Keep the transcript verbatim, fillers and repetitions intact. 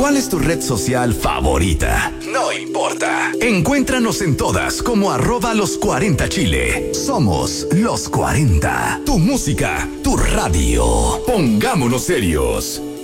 ¿Cuál es tu red social favorita? No importa. Encuéntranos en todas como arroba los cuarenta Chile. Somos los cuarenta. Tu música, tu radio. Pongámonos serios.